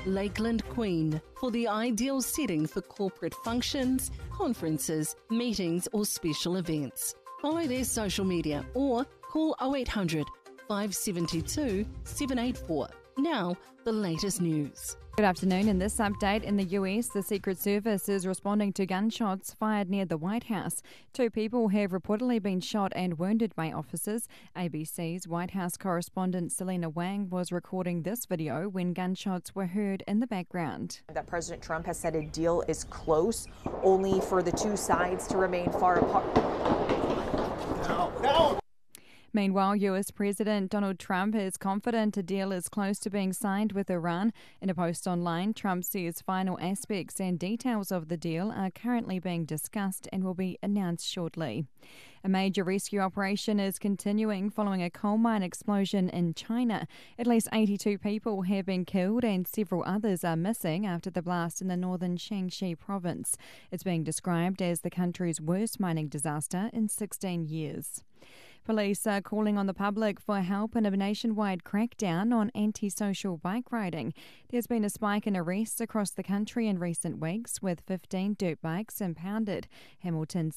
Lakeland Queen for the ideal setting for corporate functions, conferences, meetings or special events. Follow their social media or call 0800 572 784. Now, the latest news. Good afternoon. In this update, in the US, the Secret Service is responding to gunshots fired near the White House. 2 people have reportedly been shot and wounded by officers. ABC's White House correspondent Selena Wang was recording this video when gunshots were heard in the background. That President Trump has said a deal is close, only for the two sides to remain far apart. No. Meanwhile, US President Donald Trump is confident a deal is close to being signed with Iran. In a post online, Trump says final aspects and details of the deal are currently being discussed and will be announced shortly. A major rescue operation is continuing following a coal mine explosion in China. At least 82 people have been killed and several others are missing after the blast in the northern Shaanxi province. It's being described as the country's worst mining disaster in 16 years. Police are calling on the public for help in a nationwide crackdown on antisocial bike riding. There's been a spike in arrests across the country in recent weeks, with 15 dirt bikes impounded. Hamilton